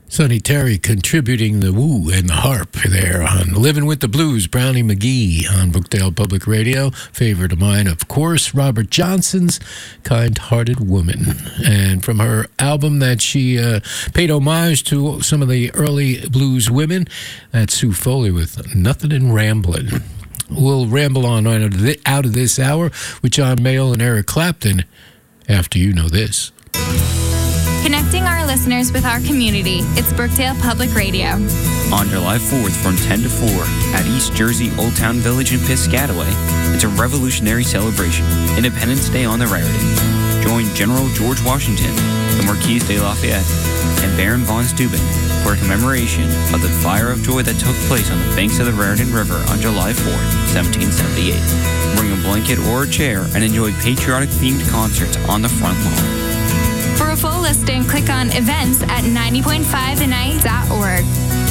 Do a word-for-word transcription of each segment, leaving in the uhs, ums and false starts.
Sonny Terry contributing the woo and the harp there on Living with the Blues, Brownie McGee on Brookdale Public Radio. Favorite of mine, of course, Robert Johnson's Kind-Hearted Woman. And from her album that she uh, paid homage to some of the early blues women, that's Sue Foley with Nothing in Ramblin'. We'll ramble on out of, the, out of this hour with John Mayall and Eric Clapton after you know this. Connecting our listeners with our community, it's Brookdale Public Radio. On July fourth from ten to four at East Jersey Old Town Village in Piscataway, it's a revolutionary celebration, Independence Day on the Raritan. Join General George Washington, the Marquis de Lafayette, and Baron von Steuben for a commemoration of the Fire of Joy that took place on the banks of the Raritan River on July fourth, seventeen seventy-eight. Bring a blanket or a chair and enjoy patriotic-themed concerts on the front lawn. For a full listing, click on events at ninety point five the night dot org.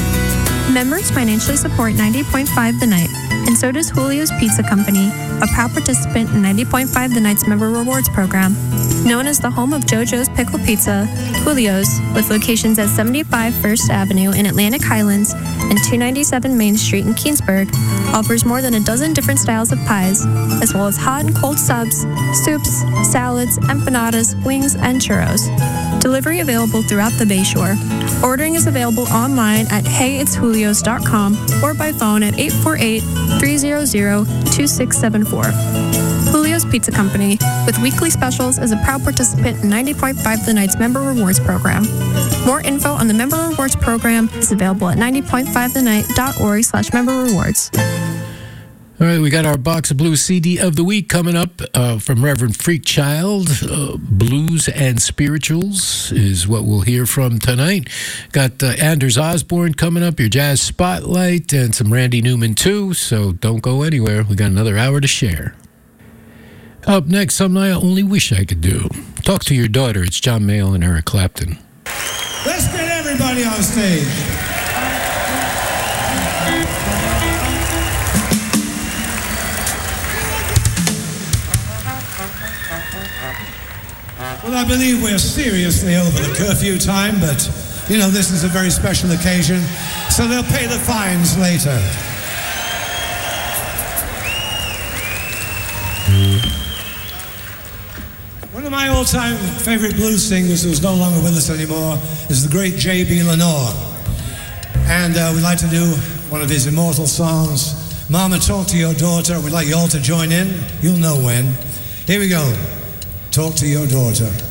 Members financially support ninety point five The Night, and so does Julio's Pizza Company, a proud participant in ninety point five The Night's Member Rewards Program. Known as the home of JoJo's Pickle Pizza, Julio's, with locations at seventy-five First Avenue in Atlantic Highlands and two ninety-seven Main Street in Keansburg, offers more than a dozen different styles of pies, as well as hot and cold subs, soups, salads, empanadas, wings, and churros. Delivery available throughout the Bayshore. Ordering is available online at hey it's julios dot com or by phone at eight four eight, three hundred, two six seven four. Julio's Pizza Company, with weekly specials, is a proud participant in ninety point five The Night's Member Rewards Program. More info on the Member Rewards Program is available at ninety point five the night dot org slash member rewards. All right, we got our Box of Blues C D of the week coming up uh, from Reverend Freak Child. Uh, Blues and Spirituals is what we'll hear from tonight. Got uh, Anders Osborne coming up, your Jazz Spotlight, and some Randy Newman too, so don't go anywhere. We got another hour to share. Up next, something I only wish I could do. Talk to your daughter. It's John Mayall and Eric Clapton. Let's get everybody on stage. Well, I believe we're seriously over the curfew time, but, you know, this is a very special occasion, so they'll pay the fines later. One of my all-time favorite blues singers who's no longer with us anymore is the great J B. Lenore. And uh, we'd like to do one of his immortal songs, Mama, Talk to Your Daughter. We'd like you all to join in. You'll know when. Here we go. Talk to your daughter.